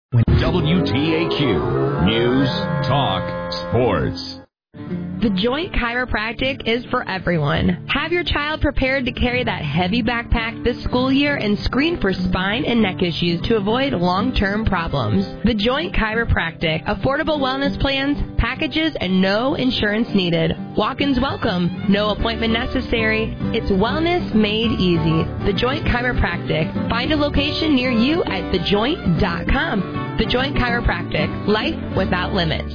WTAQ News, Talk, Sports. The Joint Chiropractic is for everyone. Have your child prepared to carry that heavy backpack this school year and screen for spine and neck issues to avoid long-term problems. The Joint Chiropractic, affordable wellness plans, packages, and no insurance needed. Walk-ins welcome, no appointment necessary. It's wellness made easy. The Joint Chiropractic. Find a location near you at thejoint.com. The Joint Chiropractic. Life without limits.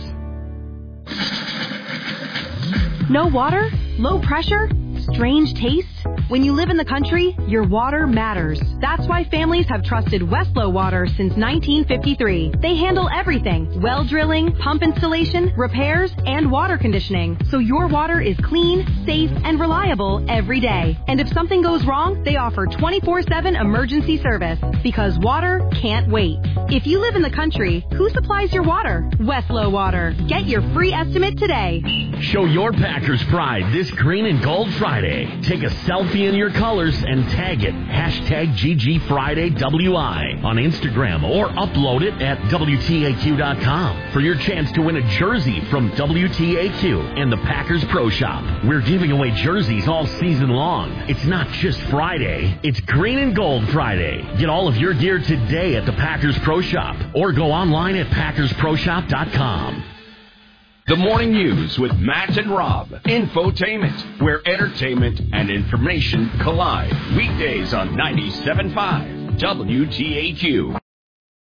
No water? Low pressure? Strange taste? When you live in the country, your water matters. That's why families have trusted Westlow Water since 1953. They handle everything: well drilling, pump installation, repairs, and water conditioning. So your water is clean, safe, and reliable every day. And if something goes wrong, they offer 24/7 emergency service, because water can't wait. If you live in the country, who supplies your water? Westlow Water. Get your free estimate today. Show your Packers pride this Green and Gold Friday. Take a selfie in your colors and tag it. #GGFridayWI on Instagram or upload it at WTAQ.com for your chance to win a jersey from WTAQ and the Packers Pro Shop. We're giving away jerseys all season long. It's not just Friday. It's Green and Gold Friday. Get all of your gear today at the Packers Pro Shop or go online at PackersProShop.com. The Morning News with Matt and Rob. Infotainment, where entertainment and information collide. Weekdays on 97.5 WTAQ.